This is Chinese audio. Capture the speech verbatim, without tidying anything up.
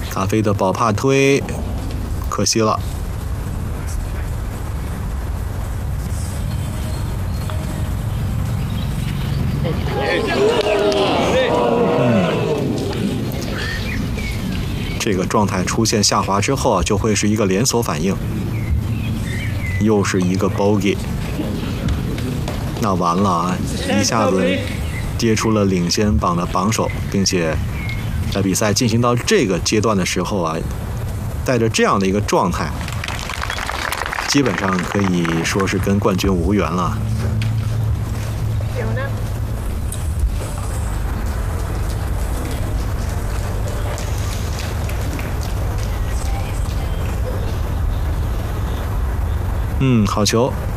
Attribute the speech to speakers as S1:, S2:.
S1: 咖啡的宝帕推，可惜了。这个状态出现下滑之后啊，就会是一个连锁反应，又是一个 bogey， 那完了啊，一下子跌出了领先榜的榜首，并且在比赛进行到这个阶段的时候啊，带着这样的一个状态，基本上可以说是跟冠军无缘了。嗯，好球。